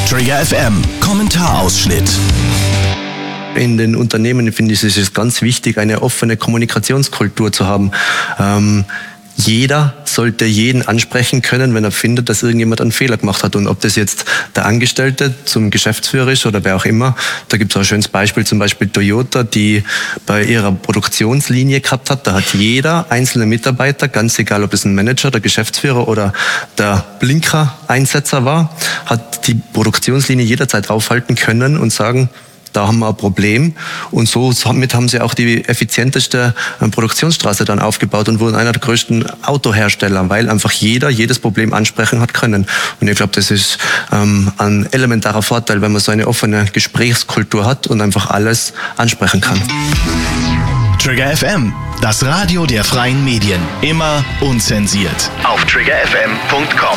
Trigger FM Kommentarausschnitt. In den Unternehmen finde ich, es ist ganz wichtig, eine offene Kommunikationskultur zu haben. Jeder sollte jeden ansprechen können, wenn er findet, dass irgendjemand einen Fehler gemacht hat. Und ob das jetzt der Angestellte zum Geschäftsführer ist oder wer auch immer. Da gibt es auch ein schönes Beispiel, zum Beispiel Toyota, die bei ihrer Produktionslinie gehabt hat. Da hat jeder einzelne Mitarbeiter, ganz egal ob es ein Manager, der Geschäftsführer oder der Blinker-Einsetzer war, hat die Produktionslinie jederzeit aufhalten können und sagen, da haben wir ein Problem. Und somit haben sie auch die effizienteste Produktionsstraße dann aufgebaut und wurden einer der größten Autohersteller, weil einfach jeder jedes Problem ansprechen hat können. Und ich glaube, das ist ein elementarer Vorteil, wenn man so eine offene Gesprächskultur hat und einfach alles ansprechen kann. Trigger FM, das Radio der freien Medien. Immer unzensiert. Auf triggerfm.com.